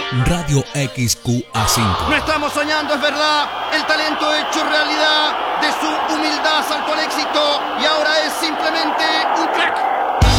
Radio XQA5. No estamos soñando, es verdad. El talento hecho realidad.